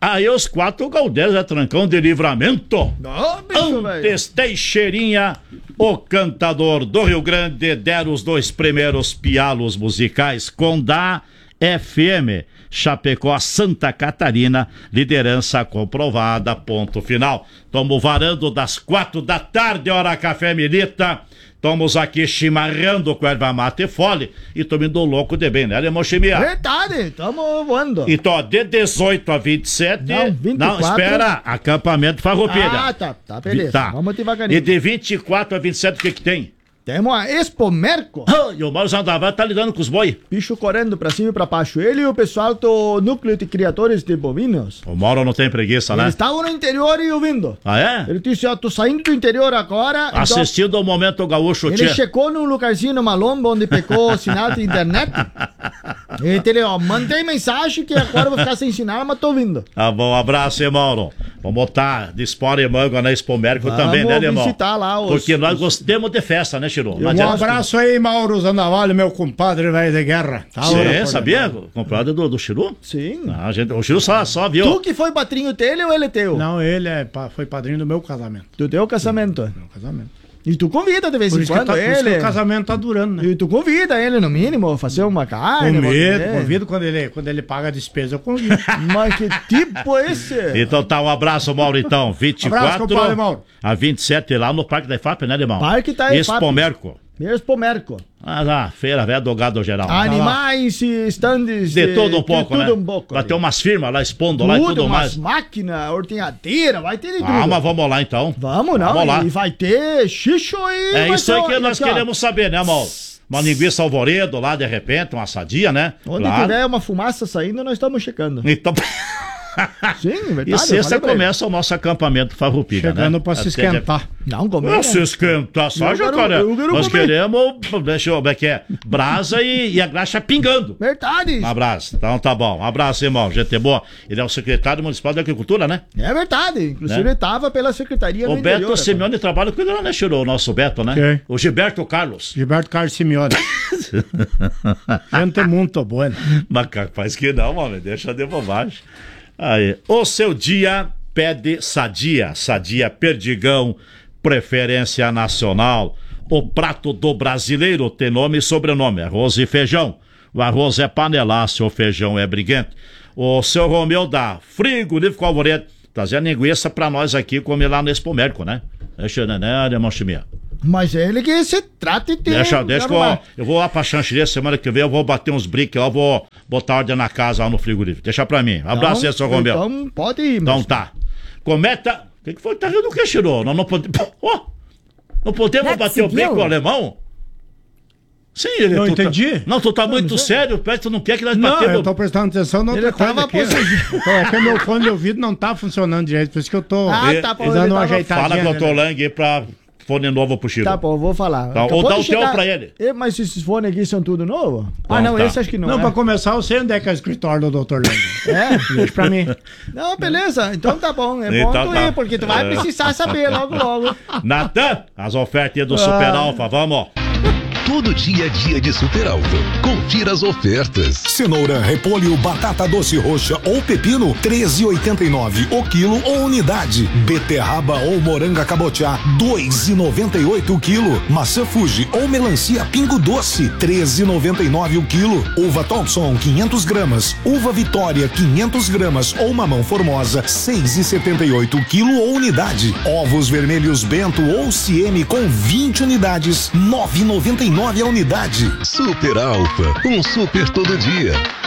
Aí os 4 Galdeiros é Trancão de Livramento. Antes Teixeirinha, o cantador do Rio Grande, deram os 2 primeiros pialos musicais com da FM. Chapecó, Santa Catarina, liderança comprovada, ponto final. Tamo varando das 4 da tarde, hora café milita. Estamos aqui chimarrando com erva mate e fole e tô indo louco de bem, né, Alemão Chimia? Verdade, tamo voando. Então, de 18 a 27... Não, 24... Não, espera, acampamento Farroupilha. Ah, tá, beleza. Tá. Vamos devagarinho. E de 24 a 27, o que tem? Temos a Expo Merco. E o Mauro Zandavar tá lidando com os boi. Bicho correndo pra cima e pra baixo. Ele e o pessoal do Núcleo de Criadores de Bovinos. O Mauro não tem preguiça, né? Eles estavam no interior e ouvindo. Ah, é? Ele disse, ó, tô saindo do interior agora. Assistindo ao Momento Gaúcho, ele checou num lugarzinho, numa lomba, onde pegou o sinal de internet. Ele, ó, mandei mensagem que agora eu vou ficar sem sinal, mas tô ouvindo. Tá bom, abraço, hein, Mauro. Vamos botar de espora e manga na Expo Merco também, né, irmão? Visitar lá porque nós gostamos de festa, né, Chiru? Um abraço aí, Mauro Zandavalho, meu compadre velho de guerra. Você sabia? Compadre do Chiru? Sim. O Chiru só viu. Tu que foi padrinho dele ou ele é teu? Não, ele foi padrinho do meu casamento. Do teu casamento? Do meu casamento. E tu convida de vez em quando ele. Por isso que o casamento tá durando, né? E tu convida ele, no mínimo, fazer uma carne. Convido quando ele paga a despesa, eu convido. Mas que tipo é esse? Então tá, um abraço, Mauro, então. 24 abraço, compadre, Mauro. A 27 lá no Parque da IFAP, né, irmão? Parque da IFAP. Expo Merco. Expo Merco. Feira velha do gado geral. Animais, stands. De todo um pouco, né? Tudo um pouco. Vai ter umas firmas lá expondo lá e tudo mais. Máquinas, ordenhadeira, vai ter de tudo. Mas vamos lá então. Vamos lá. E vai ter xixo e... É isso aí que nós queremos saber, né, Mauro? Uma linguiça alvoredo lá, de repente, uma assadia, né? Onde tiver uma fumaça saindo, nós estamos checando. Então... Sim, verdade. E sexta começa o nosso acampamento Farroupilha, né? Chegando pra se esquentar. Não, começa. Se esquentar, só jacaré. Nós queremos, deixa eu ver que é, brasa e a graxa pingando. Verdade. Um abraço, então tá bom. Um abraço, irmão, gente boa. Ele é o secretário municipal da Agricultura, né? É verdade, inclusive ele estava pela Secretaria do Interior. O Beto Simeone trabalha com ele lá, né, Chirou? O nosso Beto, né? Quem? O Gilberto Carlos. Gilberto Carlos Simeone. Gente muito boa. Mas capaz que não, mano, deixa de bobagem. Aí, o seu dia pede Sadia, Sadia Perdigão, preferência nacional. O prato do brasileiro tem nome e sobrenome, arroz e feijão. O arroz é panelaço, o feijão é briguente. O seu Romeu da Frigorífico Alvoredo, trazendo linguiça pra nós aqui, comer lá no Expo Merco, né? Deixa, né, irmão Chimia? Mas ele que se trata de ter... Deixa que eu vou lá pra Xanxerê, semana que vem eu vou bater uns briques lá, eu vou botar ordem na casa lá no frigorífico. Deixa pra mim. Abraço aí, seu Romeu. Então pode ir, então tá. Cometa... O que foi? Tá rindo do que, Chirô? Nós não podemos... não podemos bater o brique com o alemão? Sim, ele... Não entendi. Tu tá muito sério, parece que tu não quer que nós batemos... Não, eu tô prestando atenção na outra coisa aqui. É que meu fone de ouvido não tá funcionando direito, por isso que eu tô dando uma ajeitadinha. Fala com o Tolang aí pra... Fone novo pro Chico. Tá bom, vou falar. Tá, ou dá o teu pra ele. Mas esses fones aqui são tudo novo? Então, não, esse acho que não. Não, pra começar, eu sei onde é que é o escritório do Dr. Lang. Deixa pra mim. Não, beleza. Então tá bom. É bom tu ir, porque tu vai precisar saber logo. Natan, as ofertas do Super Alfa, vamos. Todo dia é dia de Super Alfa. Confira as ofertas. Cenoura, repolho, batata doce roxa ou pepino, 13,89 o quilo ou unidade. Beterraba ou moranga cabotiá, 2,98 o quilo. Maçã Fuji ou melancia pingo doce, 13,99 o quilo. Uva Thompson, 500 gramas. Uva Vitória, 500 gramas ou mamão formosa, 6,78 o quilo ou unidade. Ovos vermelhos Bento ou Sieme com 20 unidades, 9,99 a unidade. Super Alfa, um super todo dia.